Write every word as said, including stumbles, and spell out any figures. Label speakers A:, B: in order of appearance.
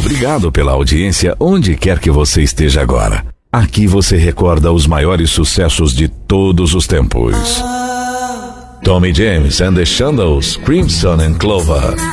A: obrigado pela audiência onde quer que você esteja agora. Aqui você recorda os maiores sucessos de todos os tempos. Tommy James and the Shandles, Crimson and Clover.